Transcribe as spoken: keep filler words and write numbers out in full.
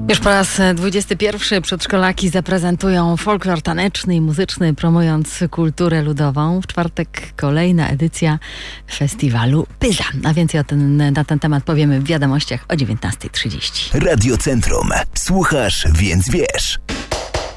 Już po raz dwudziesty pierwszy przedszkolaki zaprezentują folklor taneczny i muzyczny, promując kulturę ludową. W czwartek kolejna edycja festiwalu Pyza. A więcej o ten, na ten temat powiemy w wiadomościach o dziewiętnasta trzydzieści. Radio Centrum. Słuchasz, więc wiesz.